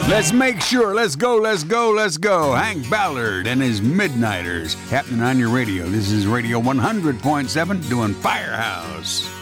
Let's make sure. Let's go, let's go, let's go. Hank Ballard and his Midnighters happening on your radio. This is Radio 100.7 doing Firehouse.